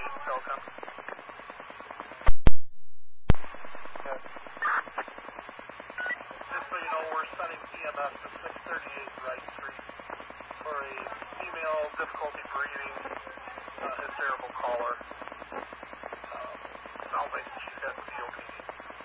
Telcom. Good. Just so you know, we're sending EMS to 638 Wright Street for a female difficulty breathing, hysterical caller.